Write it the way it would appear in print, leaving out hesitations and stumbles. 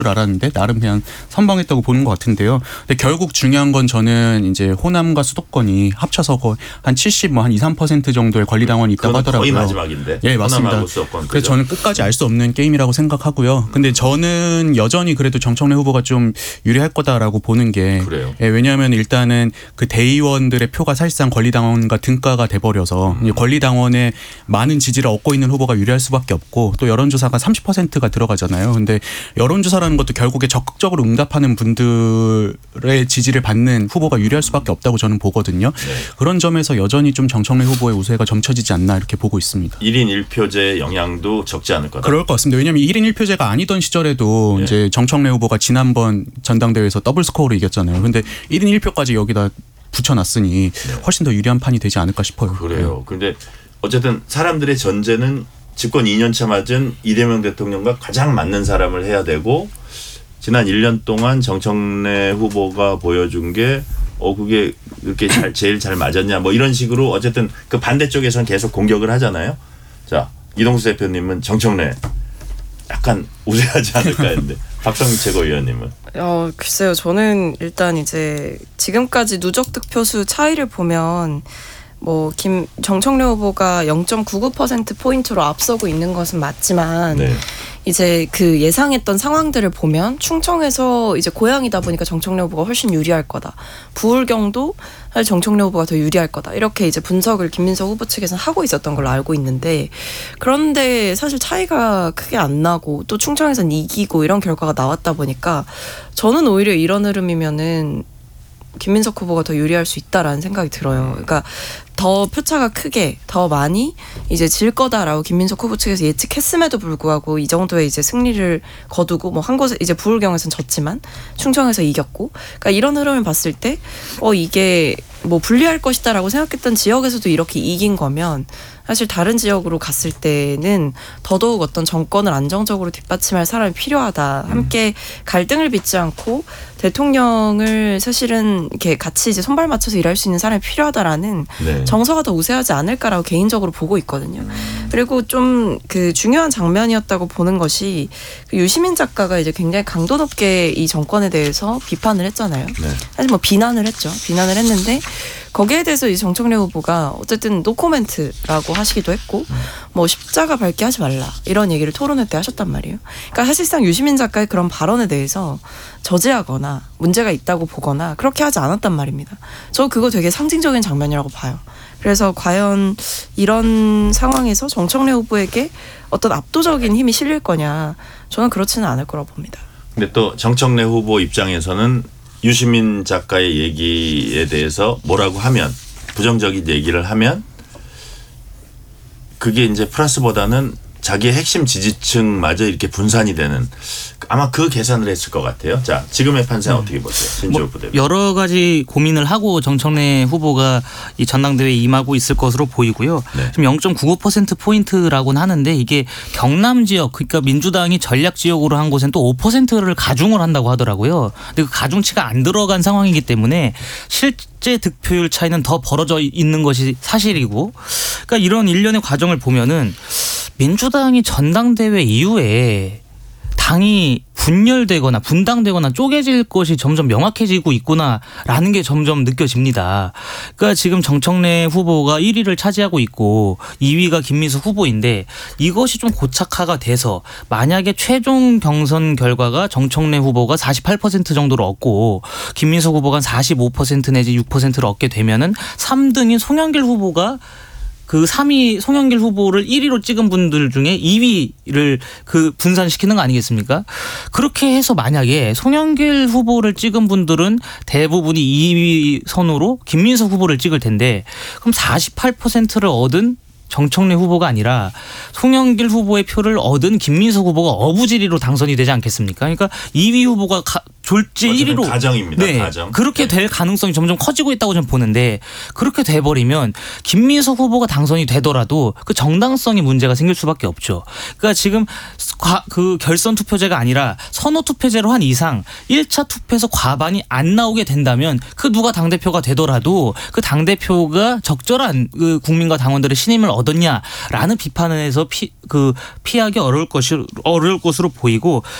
알았는데 나름 그냥 선방했다고 보는 것 같은데요. 근데 결국 중요한 건 저는 이제 호남과 수도권이 합쳐서 거의 한 70, 한 2, 3% 정도의 권리당원이 있다고 하더라고요. 거의 마지막인데. 예, 맞습니다. 수도권, 그래서 저는 끝까지 알 수 없는 게임이라고 생각하고요. 근데 저는 여전히 그래도 정청래 후보가 좀 유리할 거다라고 보는 게 그래요. 예, 왜냐하면 일단은 그 대의원들의 표가 사실상 권리당원과 등가가 돼버려서 권리당원의 많은 지지를 얻고 있는 후보가 유리할 수밖에 없고 또 여론조사가 30%가 들어가잖아요. 근데 여론조사라는 것도 결국에 적극적으로 응답하는 분들의 지지를 받는 후보가 유리할 수밖에 없다고 저는 보거든요. 네. 그런 점에서 여전히 좀 정청래 후보의 우세가 점쳐지지 않나 이렇게 보고 있습니다. 1인 1표제의 영향도 적지 않을 거다. 그럴 것 같습니다. 왜냐하면 1인 1표제가 아니던 시절에도 네. 이제 정청래 후보가 지난번 전당대회에서 더블 스코어로 이겼잖아요. 근데 1인 1표까지 여기다 붙여놨으니 훨씬 더 유리한 판이 되지 않을까 싶어요. 그래요. 그런데 어쨌든 사람들의 전제는 집권 2년차 맞은 이재명 대통령과 가장 맞는 사람을 해야 되고 지난 1년 동안 정청래 후보가 보여준 게 그게 이렇게 제일 잘 맞았냐 뭐 이런 식으로 어쨌든 그 반대쪽에서는 계속 공격을 하잖아요. 자, 이동수 대표님은 정청래 약간 우세하지 않을까 했는데 박성민 최고위원님은 글쎄요. 저는 일단 이제 지금까지 누적 득표수 차이를 보면 뭐 정청래 후보가 0.99% 포인트로 앞서고 있는 것은 맞지만 네. 이제 그 예상했던 상황들을 보면 충청에서 이제 고향이다 보니까 정청래 후보가 훨씬 유리할 거다. 부울경도 사실 정청래 후보가 더 유리할 거다. 이렇게 이제 분석을 김민석 후보 측에서는 하고 있었던 걸로 알고 있는데 그런데 사실 차이가 크게 안 나고 또 충청에서는 이기고 이런 결과가 나왔다 보니까 저는 오히려 이런 흐름이면은 김민석 후보가 더 유리할 수 있다라는 생각이 들어요. 그러니까 더 표차가 크게 더 많이 이제 질 거다라고 김민석 후보 측에서 예측했음에도 불구하고 이 정도의 이제 승리를 거두고 뭐 한 곳에 이제 부울경에서는 졌지만 충청에서 이겼고 그러니까 이런 흐름을 봤을 때 이게 뭐 불리할 것이다라고 생각했던 지역에서도 이렇게 이긴 거면 사실 다른 지역으로 갔을 때는 더더욱 어떤 정권을 안정적으로 뒷받침할 사람이 필요하다. 함께 갈등을 빚지 않고 대통령을 사실은 이렇게 같이 이제 손발 맞춰서 일할 수 있는 사람이 필요하다라는 네. 정서가 더 우세하지 않을까라고 개인적으로 보고 있거든요. 그리고 좀 그 중요한 장면이었다고 보는 것이 그 유시민 작가가 이제 굉장히 강도 높게 이 정권에 대해서 비판을 했잖아요. 네. 사실 뭐 비난을 했죠. 비난을 했는데 거기에 대해서 이 정청래 후보가 어쨌든 노코멘트라고 하시기도 했고 뭐 십자가 밟기 하지 말라 이런 얘기를 토론회 때 하셨단 말이에요. 그러니까 사실상 유시민 작가의 그런 발언에 대해서 저지하거나 문제가 있다고 보거나 그렇게 하지 않았단 말입니다. 저 그거 되게 상징적인 장면이라고 봐요. 그래서 과연 이런 상황에서 정청래 후보에게 어떤 압도적인 힘이 실릴 거냐 저는 그렇지는 않을 거라고 봅니다. 근데 또 정청래 후보 입장에서는 유시민 작가의 얘기에 대해서 뭐라고 하면 부정적인 얘기를 하면 그게 이제 플러스보다는 자기의 핵심 지지층마저 이렇게 분산이 되는 아마 그 계산을 했을 것 같아요. 자, 지금의 판세는 어떻게 보세요? 신지호 부대표. 여러 가지 고민을 하고 정청래 후보가 이 전당대회에 임하고 있을 것으로 보이고요. 네. 지금 0.99%포인트라고는 하는데 이게 경남 지역 그러니까 민주당이 전략 지역으로 한 곳엔 또 5%를 가중을 한다고 하더라고요. 근데 그 가중치가 안 들어간 상황이기 때문에 실제 득표율 차이는 더 벌어져 있는 것이 사실이고 그러니까 이런 일련의 과정을 보면은 민주당이 전당대회 이후에 당이 분열되거나 분당되거나 쪼개질 것이 점점 명확해지고 있구나라는 게 점점 느껴집니다. 그러니까 지금 정청래 후보가 1위를 차지하고 있고 2위가 김민석 후보인데 이것이 좀 고착화가 돼서 만약에 최종 경선 결과가 정청래 후보가 48% 정도를 얻고 김민석 후보가 45% 내지 6%를 얻게 되면은 3등인 송영길 후보가 그 3위 송영길 후보를 1위로 찍은 분들 중에 2위를 그 분산시키는 거 아니겠습니까? 그렇게 해서 만약에 송영길 후보를 찍은 분들은 대부분이 2위 선으로 김민석 후보를 찍을 텐데 그럼 48%를 얻은 정청래 후보가 아니라 송영길 후보의 표를 얻은 김민석 후보가 어부지리로 당선이 되지 않겠습니까? 그러니까 2위 후보가 졸지 1위로. 가정입니다. 네, 가정. 그렇게 될 가능성이 점점 커지고 있다고 저는 보는데 그렇게 돼버리면 김민석 후보가 당선이 되더라도 그 정당성이 문제가 생길 수밖에 없죠. 그러니까 지금 그 결선 투표제가 아니라 선호 투표제로 한 이상 1차 투표에서 과반이 안 나오게 된다면 그 누가 당대표가 되더라도 그 당대표가 적절한 그 국민과 당원들의 신임을 얻었냐라는 비판에서 피하기 어려울 것으로 보이고